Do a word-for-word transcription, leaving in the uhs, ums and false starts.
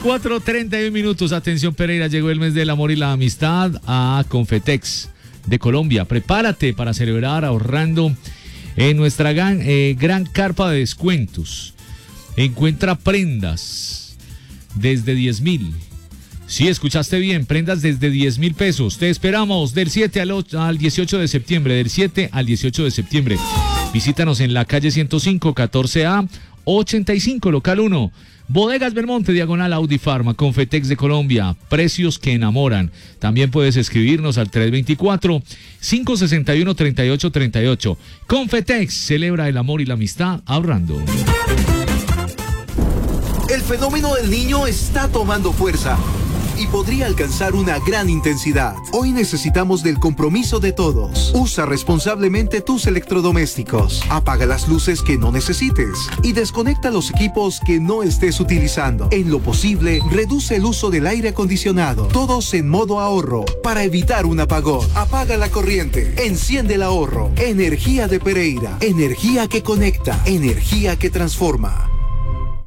cuatro treinta y un minutos. Atención, Pereira, llegó el mes del amor y la amistad a Confetex de Colombia. Prepárate para celebrar ahorrando en nuestra gran, eh, gran carpa de descuentos. Encuentra prendas desde diez mil. Sí, escuchaste bien, prendas desde diez mil pesos. Te esperamos del siete al, ocho, al dieciocho de septiembre, del siete al dieciocho de septiembre. Visítanos en la calle ciento cinco, catorce A, ochenta y cinco, local uno. Bodegas Belmonte, diagonal Audi Pharma, Confetex de Colombia, precios que enamoran. También puedes escribirnos al tres veinticuatro, cinco sesenta y uno, treinta y ocho treinta y ocho. Confetex celebra el amor y la amistad ahorrando. El fenómeno del niño está tomando fuerza y podría alcanzar una gran intensidad. Hoy necesitamos del compromiso de todos. Usa responsablemente tus electrodomésticos. Apaga las luces que no necesites y desconecta los equipos que no estés utilizando. En lo posible, reduce el uso del aire acondicionado. Todos en modo ahorro para evitar un apagón. Apaga la corriente. Enciende el ahorro. Energía de Pereira. Energía que conecta. Energía que transforma.